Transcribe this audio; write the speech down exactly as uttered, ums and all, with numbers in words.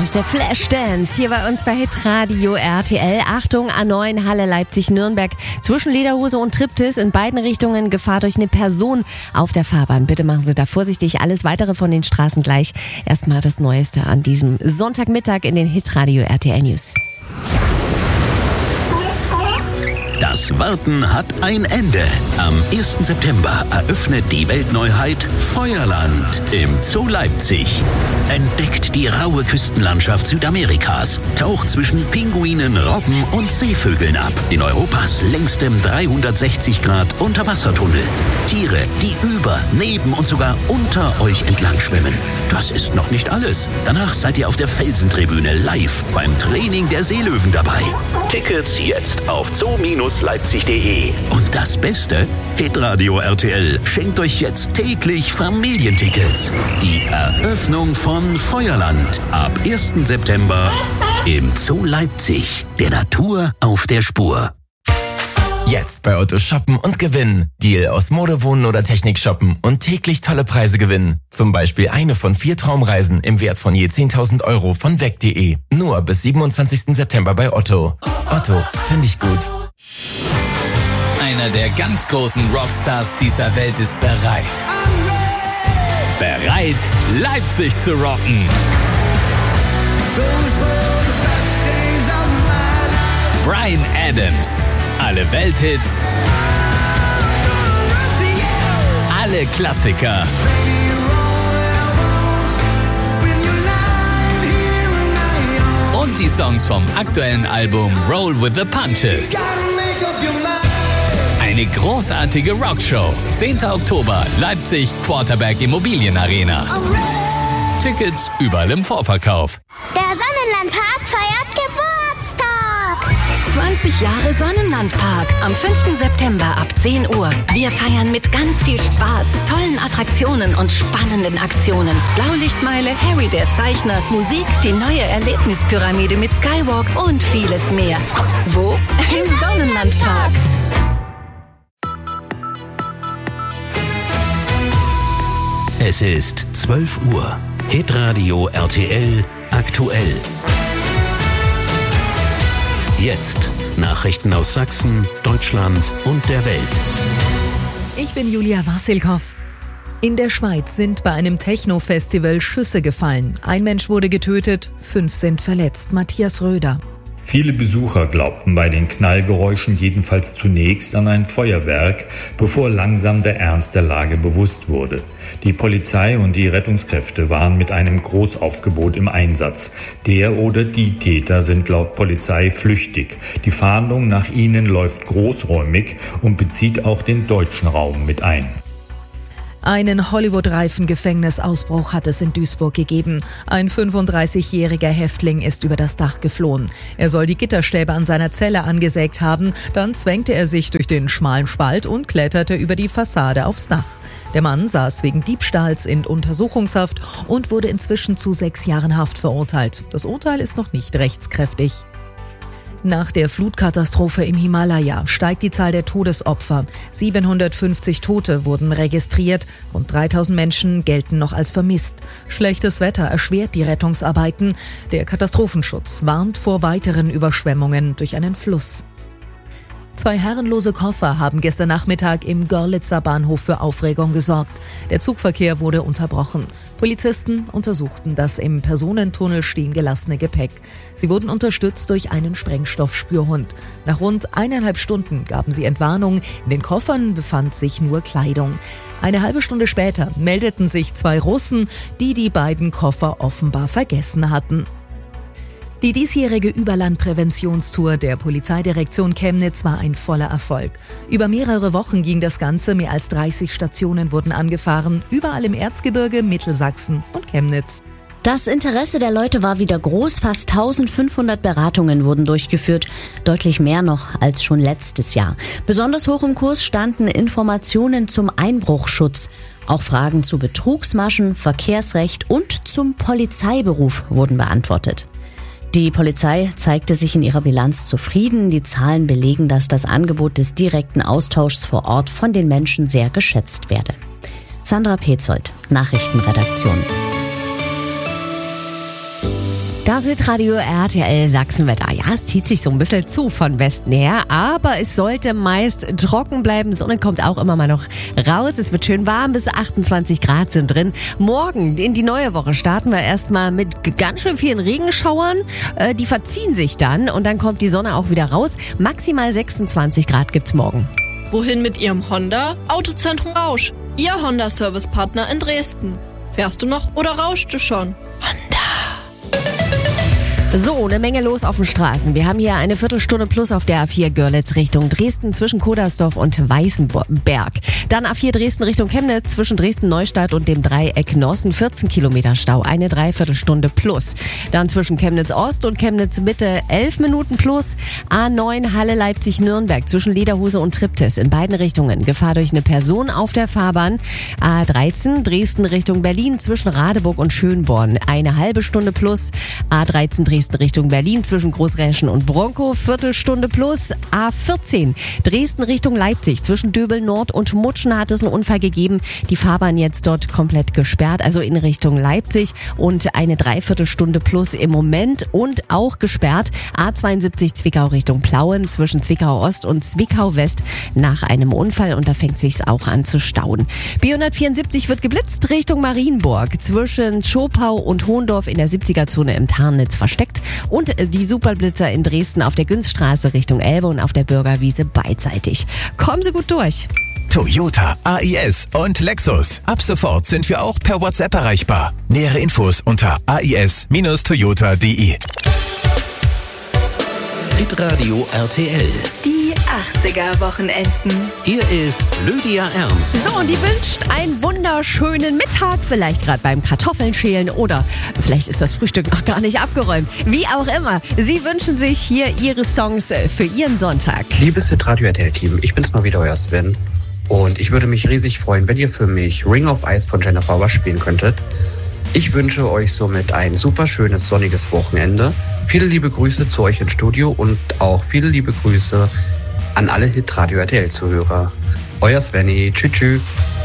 echte Flashdance hier bei uns bei Hitradio R T L. Achtung, A neun, Halle Leipzig-Nürnberg. Zwischen Lederhose und Triptis in beiden Richtungen Gefahr durch eine Person auf der Fahrbahn. Bitte machen Sie da vorsichtig. Alles Weitere von den Straßen gleich. Erstmal das Neueste an diesem Sonntagmittag in den Hitradio R T L News. Das Warten hat ein Ende. Am ersten September eröffnet die Weltneuheit Feuerland im Zoo Leipzig. Entdeckt die raue Küstenlandschaft Südamerikas, taucht zwischen Pinguinen, Robben und Seevögeln ab in Europas längstem dreihundertsechzig Grad Unterwassertunnel. Tiere, die über, neben und sogar unter euch entlang schwimmen. Das ist noch nicht alles. Danach seid ihr auf der Felsentribüne live beim Training der Seelöwen dabei. Tickets jetzt auf zoo leipzig punkt de. Und das Beste? Hitradio R T L schenkt euch jetzt täglich Familientickets. Die Eröffnung von Feuerland ab ersten September im Zoo Leipzig. Der Natur auf der Spur. Jetzt bei Otto shoppen und gewinnen. Deal aus Mode, Wohnen oder Technik shoppen und täglich tolle Preise gewinnen. Zum Beispiel eine von vier Traumreisen im Wert von je zehntausend Euro von weg punkt de. Nur bis siebenundzwanzigsten September bei Otto. Otto, finde ich gut. Einer der ganz großen Rockstars dieser Welt ist bereit. Bereit, Leipzig zu rocken. Bryan Adams. Alle Welthits. Alle Klassiker. Und die Songs vom aktuellen Album Roll with the Punches. Eine großartige Rockshow. zehnten Oktober, Leipzig, Quarterberg Immobilienarena. Tickets überall im Vorverkauf. Der Sonnenlandpark feiert Geburtstag. zwanzig Jahre Sonnenlandpark am fünften September ab zehn Uhr. Wir feiern mit ganz viel Spaß, tollen Attraktionen und spannenden Aktionen. Blaulichtmeile, Harry der Zeichner, Musik, die neue Erlebnispyramide mit Skywalk und vieles mehr. Wo? Im Sonnenlandpark. Es ist zwölf Uhr. Hitradio R T L aktuell. Jetzt Nachrichten aus Sachsen, Deutschland und der Welt. Ich bin Julia Wassilkow. In der Schweiz sind bei einem Techno-Festival Schüsse gefallen. Ein Mensch wurde getötet, fünf sind verletzt. Matthias Röder. Viele Besucher glaubten bei den Knallgeräuschen jedenfalls zunächst an ein Feuerwerk, bevor langsam der Ernst der Lage bewusst wurde. Die Polizei und die Rettungskräfte waren mit einem Großaufgebot im Einsatz. Der oder die Täter sind laut Polizei flüchtig. Die Fahndung nach ihnen läuft großräumig und bezieht auch den deutschen Raum mit ein. Einen Hollywood-reifen Gefängnisausbruch hat es in Duisburg gegeben. Ein fünfunddreißigjähriger Häftling ist über das Dach geflohen. Er soll die Gitterstäbe an seiner Zelle angesägt haben. Dann zwängte er sich durch den schmalen Spalt und kletterte über die Fassade aufs Dach. Der Mann saß wegen Diebstahls in Untersuchungshaft und wurde inzwischen zu sechs Jahren Haft verurteilt. Das Urteil ist noch nicht rechtskräftig. Nach der Flutkatastrophe im Himalaya steigt die Zahl der Todesopfer. siebenhundertfünfzig Tote wurden registriert. Rund dreitausend Menschen gelten noch als vermisst. Schlechtes Wetter erschwert die Rettungsarbeiten. Der Katastrophenschutz warnt vor weiteren Überschwemmungen durch einen Fluss. Zwei herrenlose Koffer haben gestern Nachmittag im Görlitzer Bahnhof für Aufregung gesorgt. Der Zugverkehr wurde unterbrochen. Polizisten untersuchten das im Personentunnel stehen gelassene Gepäck. Sie wurden unterstützt durch einen Sprengstoffspürhund. Nach rund eineinhalb Stunden gaben sie Entwarnung. In den Koffern befand sich nur Kleidung. Eine halbe Stunde später meldeten sich zwei Russen, die die beiden Koffer offenbar vergessen hatten. Die diesjährige Überlandpräventionstour der Polizeidirektion Chemnitz war ein voller Erfolg. Über mehrere Wochen ging das Ganze, mehr als dreißig Stationen wurden angefahren, überall im Erzgebirge, Mittelsachsen und Chemnitz. Das Interesse der Leute war wieder groß. Fast eintausendfünfhundert Beratungen wurden durchgeführt. Deutlich mehr noch als schon letztes Jahr. Besonders hoch im Kurs standen Informationen zum Einbruchschutz. Auch Fragen zu Betrugsmaschen, Verkehrsrecht und zum Polizeiberuf wurden beantwortet. Die Polizei zeigte sich in ihrer Bilanz zufrieden. Die Zahlen belegen, dass das Angebot des direkten Austauschs vor Ort von den Menschen sehr geschätzt werde. Sandra Petzold, Nachrichtenredaktion. Das Hitradio R T L Sachsenwetter. Ja, es zieht sich so ein bisschen zu von Westen her, aber es sollte meist trocken bleiben. Sonne kommt auch immer mal noch raus. Es wird schön warm, bis achtundzwanzig Grad sind drin. Morgen in die neue Woche starten wir erstmal mit ganz schön vielen Regenschauern. Äh, die verziehen sich dann und dann kommt die Sonne auch wieder raus. Maximal sechsundzwanzig Grad gibt's morgen. Wohin mit Ihrem Honda? Autozentrum Rausch. Ihr Honda-Service-Partner in Dresden. Fährst du noch oder rauschst du schon? Honda. So, eine Menge los auf den Straßen. Wir haben hier eine Viertelstunde plus auf der A vier Görlitz Richtung Dresden zwischen Kodersdorf und Weißenberg. Dann A vier Dresden Richtung Chemnitz zwischen Dresden-Neustadt und dem Dreieck Nossen. vierzehn Kilometer Stau, eine Dreiviertelstunde plus. Dann zwischen Chemnitz Ost und Chemnitz Mitte elf Minuten plus. A neun Halle Leipzig-Nürnberg zwischen Lederhose und Triptis in beiden Richtungen. Gefahr durch eine Person auf der Fahrbahn. A dreizehn Dresden Richtung Berlin zwischen Radeburg und Schönborn. Eine halbe Stunde plus. A dreizehn Dresden Richtung Berlin zwischen Großräschen und Bronkow, Viertelstunde plus. A vierzehn Dresden Richtung Leipzig zwischen Döbel Nord und Mutschen hat es einen Unfall gegeben. Die Fahrbahn jetzt dort komplett gesperrt, also in Richtung Leipzig und eine Dreiviertelstunde plus im Moment und auch gesperrt. A zweiundsiebzig Zwickau Richtung Plauen zwischen Zwickau Ost und Zwickau West nach einem Unfall und da fängt sich's auch an zu stauen. B hundertvierundsiebzig wird geblitzt Richtung Marienburg zwischen Schopau und Hohendorf in der siebziger-Zone im Tarnnitz versteckt. Und die Superblitzer in Dresden auf der Günzstraße Richtung Elbe und auf der Bürgerwiese beidseitig. Kommen Sie gut durch. Toyota, A I S und Lexus. Ab sofort sind wir auch per WhatsApp erreichbar. Nähere Infos unter a i s Bindestrich toyota punkt d e. Hitradio R T L. Die achtziger-Wochenenden. Hier ist Lydia Ernst. So, und die wünscht einen wunderschönen Mittag. Vielleicht gerade beim Kartoffeln schälen oder vielleicht ist das Frühstück noch gar nicht abgeräumt. Wie auch immer. Sie wünschen sich hier ihre Songs für ihren Sonntag. Liebes Hitradio R T L-Team, ich bin's mal wieder, euer Sven. Und ich würde mich riesig freuen, wenn ihr für mich Ring of Ice von Jennifer Rush spielen könntet. Ich wünsche euch somit ein super schönes, sonniges Wochenende. Viele liebe Grüße zu euch ins Studio und auch viele liebe Grüße an alle Hitradio R T L-Zuhörer. Euer Svenny. Tschüss, tschüss.